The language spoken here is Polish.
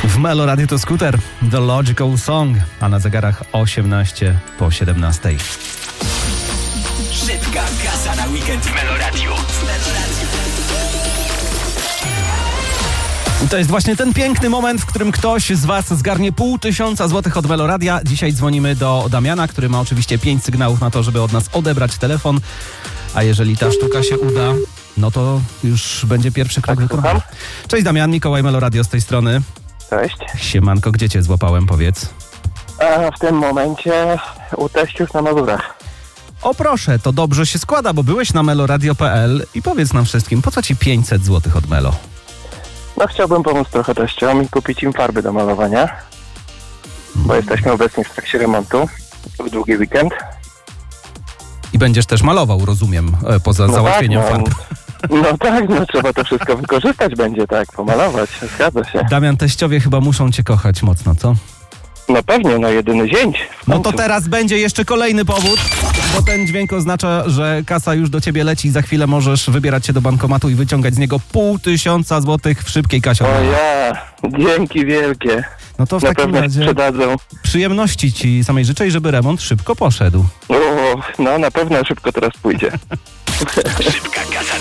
W Melo Radio to Scooter, The Logical Song, a na zegarach 18 po 17. Szybka kasa na weekend w Melo Radio. I to jest właśnie ten piękny moment, w którym ktoś z Was zgarnie 500 złotych od Melo Radia. Dzisiaj dzwonimy do Damiana, który ma oczywiście 5 sygnałów na to, żeby od nas odebrać telefon. A jeżeli ta sztuka się uda, no to już będzie pierwszy krok wykonany. Cześć Damian, Mikołaj, Melo Radio z tej strony. Cześć. Siemanko, gdzie Cię złapałem, powiedz? A w tym momencie u teściów na Mazurach. O proszę, to dobrze się składa, bo byłeś na meloradio.pl i powiedz nam wszystkim, po co Ci 500 złotych od Melo? No chciałbym pomóc trochę teściom i kupić im farby do malowania, bo jesteśmy obecnie w trakcie remontu w długi weekend. I będziesz też malował, rozumiem, poza załatwieniem farb. No tak, trzeba to wszystko wykorzystać będzie, tak, pomalować, zgadza się. Damian, teściowie chyba muszą Cię kochać mocno, co? No pewnie, jedyny zięć. No to teraz będzie jeszcze kolejny powód, bo ten dźwięk oznacza, że kasa już do Ciebie leci i za chwilę możesz wybierać się do bankomatu i wyciągać z niego 500 złotych w szybkiej kasie. O ja, dzięki wielkie. No to w Na takim pewno razie sprzedadzą. przyjemności Ci samej życzę i żeby remont szybko poszedł. No na pewno szybko teraz pójdzie. Szybka kasa